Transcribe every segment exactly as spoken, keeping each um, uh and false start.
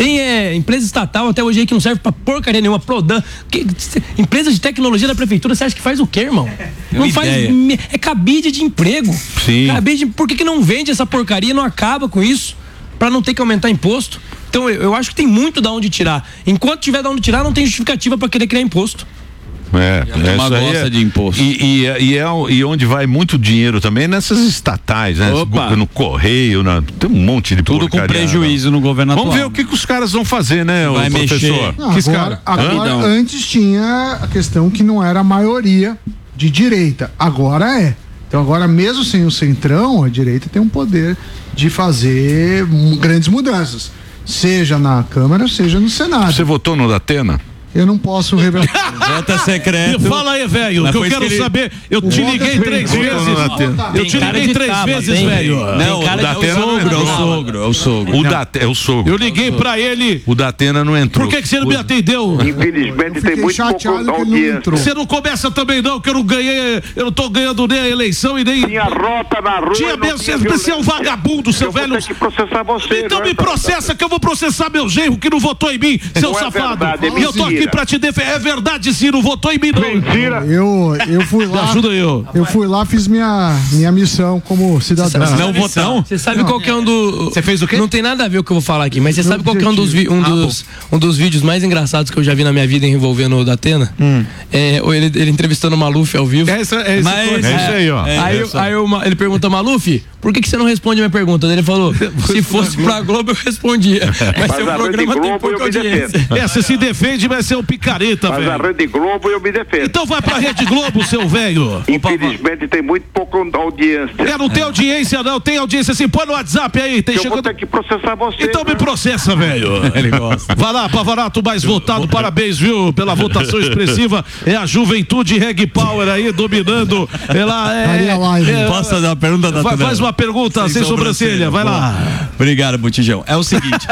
Tem é, empresa estatal até hoje aí que não serve pra porcaria nenhuma, Prodan. Que, empresa de tecnologia da prefeitura, você acha que faz o quê, irmão? Não faz. É cabide de emprego. Sim. Cabide, por que, que não vende essa porcaria e não acaba com isso? Pra não ter que aumentar imposto? Então eu, eu acho que tem muito da onde tirar. Enquanto tiver da onde tirar, não tem justificativa pra querer criar imposto. É, é uma gosta é, de imposto. E, e, e, é, e onde vai muito dinheiro também nessas estatais, né? Opa. No Correio, na, tem um monte de tudo com prejuízo não. no governo atual. Vamos ver o que, que os caras vão fazer, né, vai o professor? Não, que agora, cara? agora antes tinha a questão que não era a maioria de direita, agora é. Então agora mesmo sem o centrão, a direita tem um poder de fazer grandes mudanças, seja na Câmara, seja no Senado. Você votou no Datena? Eu não posso revelar. Vota secreto. Me fala aí, velho, que eu quero ele... saber. Eu o te liguei três vezes. Eu te liguei três tava, vezes, tem, velho. Não, o Datena é o sogro, é o sogro, é o sogro. O Datena é o sogro. Eu liguei pra ele. O Datena não entrou. Por que, que você não me atendeu? Infelizmente tem muito pouco audiência. Você não começa também não, que eu não ganhei, eu não tô ganhando nem a eleição e nem... Tinha rota na rua. Tinha mesmo, você é um vagabundo, seu eu velho. Eu vou ter que processar você. Então me processa que eu vou processar meu genro que não votou em mim, seu safado. E eu tô aqui pra te defender. É verdade, Ciro, votou em mim, não. Mentira. Eu, eu fui lá. Me ajuda eu. Eu fui lá, fiz minha, minha missão como cidadão. Cê não votão? Você sabe não. Qual que é um do. Você fez o quê? Não tem nada a ver com o que eu vou falar aqui, mas você sabe qual que é um dos, vi... um, ah, dos, um dos vídeos mais engraçados que eu já vi na minha vida envolvendo o Datena? Hum. É, ele, ele entrevistando o Maluf ao vivo. É, esse, é, esse mas, é, é isso aí, ó. É, aí é aí eu, ele pergunta, Maluf, por que, que você não responde a minha pergunta? Ele falou, se fosse pra Globo eu respondia. Mas, mas seu programa tem pouca audiência. É, você se defende, vai ser um picareta, velho. Mas a Rede Globo eu me defendo. Então vai pra Rede Globo, seu velho. Infelizmente tem muito pouca audiência. É, não tem audiência não, tem audiência assim, põe no WhatsApp aí. Tem eu chegando... vou ter que processar você. Então né? me processa, velho. Ele gosta. Vai lá, Pavanato mais votado, parabéns, viu, pela votação expressiva. É a juventude Reg Power aí, dominando. Ela é... é Posso fazer uma pergunta da Faz, faz uma pergunta sem, sem sobrancelha, sobrancelha, vai lá. Obrigado, Botijão. É o seguinte,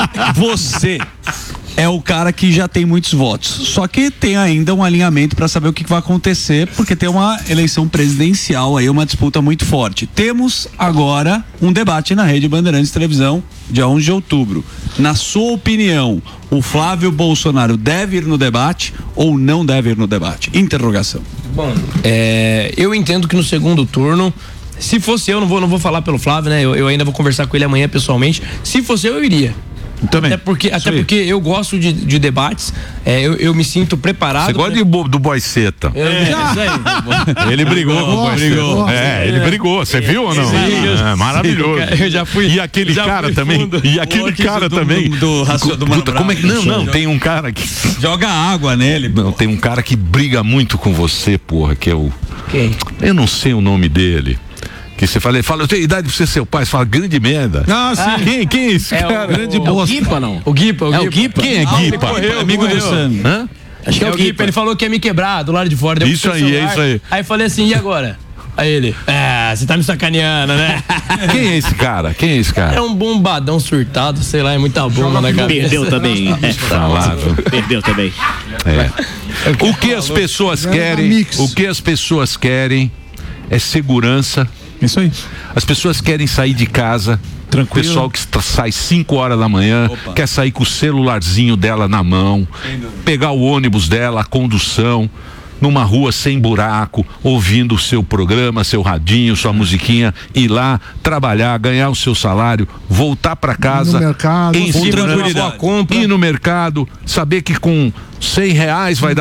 você é o cara que já tem muitos votos, só que tem ainda um alinhamento para saber o que vai acontecer, porque tem uma eleição presidencial aí, uma disputa muito forte. Temos agora um debate na Rede Bandeirantes Televisão, dia onze de outubro. Na sua opinião, o Flávio Bolsonaro deve ir no debate ou não deve ir no debate? Interrogação. Bom, é, eu entendo que no segundo turno, se fosse eu, não vou, não vou falar pelo Flávio, né? Eu, eu ainda vou conversar com ele amanhã pessoalmente. Se fosse eu, eu iria. Também. Até porque, até porque eu gosto de, de debates, é, eu, eu me sinto preparado. Você gosta pra... de, do Boiceta? É, isso aí. Ele brigou com o brigou. É, ele brigou. Você viu ou não? Sim, eu, é, maravilhoso. Sim, eu já fui. E aquele já cara fui também. Fundo. E aquele cara do, também. Do, do, do, do Puta, como é que não, não, tem um cara que joga água nele. Não, tem um cara que briga muito com você, porra, que é o Quem? Eu não sei o nome dele. Que você fala, fala, eu tenho idade pra ser seu pai, você fala, grande merda. Ah, sim. Ah, quem, quem é esse é cara? O, grande o, bosta. O Guipa, não? O Guipa, o é Guipa. O Guipa? Quem é ah, Guipa? Correu, amigo do Sam. Hã? Acho que é o Guipa, ele falou que ia me quebrar do lado de fora. Isso aí, é isso aí. Aí falei assim, e agora? Aí ele, é, você tá me sacaneando, né? Quem é esse cara? Quem é esse cara? É um bombadão surtado, sei lá, é muita bomba na cabeça. Perdeu também. É. Falado. Perdeu também. É. O que as pessoas querem, o que as pessoas querem é segurança. Isso aí. As pessoas querem sair de casa. Tranquilo. O pessoal que sai cinco horas da manhã, Opa. quer sair com o celularzinho dela na mão, pegar o ônibus dela, a condução, numa rua sem buraco, ouvindo o seu programa, seu radinho, sua musiquinha, ir lá, trabalhar, ganhar o seu salário, voltar para casa, ir no mercado, em com tranquilidade, ir no mercado, saber que com cem reais vai dar